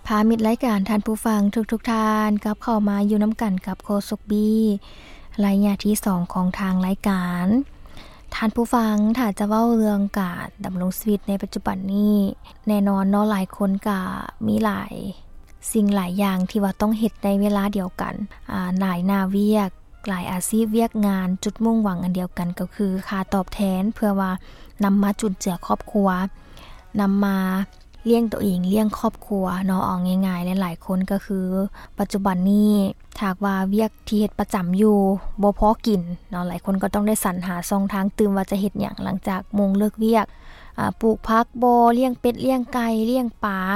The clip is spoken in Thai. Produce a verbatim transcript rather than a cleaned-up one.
พามิตรรายการท่านผู้ฟังทุกๆทท่านกลับเข้ามาอยู่น้ำกันกับโคศกบีรายงานที่สองของทางรายการท่านผู้ฟังถ้าจะเว้าเรื่องการดำรงชีวิตในปัจจุบันนี้แน่นอนเนาะหลายคนก็มีหลายสิ่งหลายอย่างที่ว่าต้องเฮ็ดในเวลาเดียวกันอ่าหลายหน้าเวียกหลายอาชีพเวียกงานจุดมุ่งหวังอันเดียวกันก็คือค่าตอบแทนเพื่อว่านำมาจุนเจือครอบครัวนำมาเลี้ยงตัวเองเลี้ยงครอบครัวเนาะเอาง่ายๆหลายๆคนก็คือปัจจุบันนี้ถ้าว่าเวียกที่เฮ็ดประจำอยู่บ่พอกินเนาะหลายคนก็ต้องได้สรรหาช่องทางตื่มว่าจะเฮ็ดหยังหลังจากโมงเลิกเวียกอ่าปลูกผักบ่เลี้ยงเป็ดเลี้ยงไก่เลี้ยงปลา